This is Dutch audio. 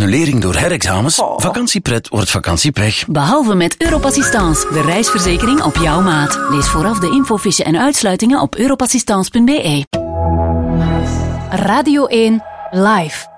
annulering door herexamens. Vakantiepret wordt vakantiepech. Behalve met Europassistance, de reisverzekering op jouw maat. Lees vooraf de infofiche en uitsluitingen op europassistance.be. Radio 1 Live.